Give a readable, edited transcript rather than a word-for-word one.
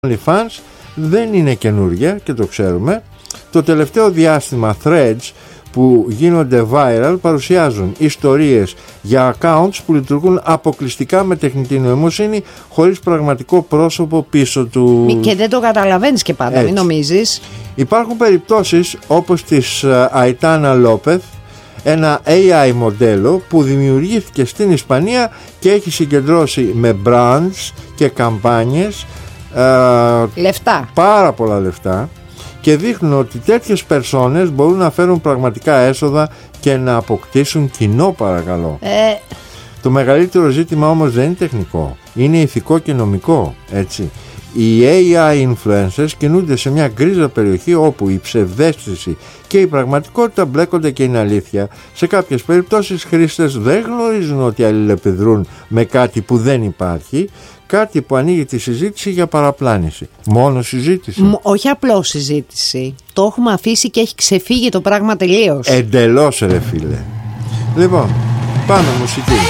OnlyFans δεν είναι καινούργια και το ξέρουμε. Το τελευταίο διάστημα threads που γίνονται viral παρουσιάζουν ιστορίες για accounts που λειτουργούν αποκλειστικά με τεχνητή νοημοσύνη χωρίς πραγματικό πρόσωπο πίσω του. Και δεν το καταλαβαίνεις και πάντα, μην νομίζεις. Υπάρχουν περιπτώσεις όπως της Αιτάνα Λόπεθ, ένα AI μοντέλο που δημιουργήθηκε στην Ισπανία και έχει συγκεντρώσει με brands και καμπάνιες λεφτά, πάρα πολλά λεφτά, και δείχνουν ότι τέτοιες περσόνες μπορούν να φέρουν πραγματικά έσοδα και να αποκτήσουν κοινό, παρακαλώ. Το μεγαλύτερο ζήτημα όμως δεν είναι τεχνικό, είναι ηθικό και νομικό, έτσι. Οι AI influencers κινούνται σε μια γκρίζα περιοχή όπου η ψευδαίσθηση και η πραγματικότητα μπλέκονται και είναι αλήθεια. Σε κάποιες περιπτώσεις χρήστες δεν γνωρίζουν ότι αλληλεπιδρούν με κάτι που δεν υπάρχει, κάτι που ανοίγει τη συζήτηση για παραπλάνηση. Μόνο συζήτηση. Όχι απλώς συζήτηση. Το έχουμε αφήσει και έχει ξεφύγει το πράγμα τελείως. Εντελώς, ρε φίλε. Λοιπόν, πάμε μουσική.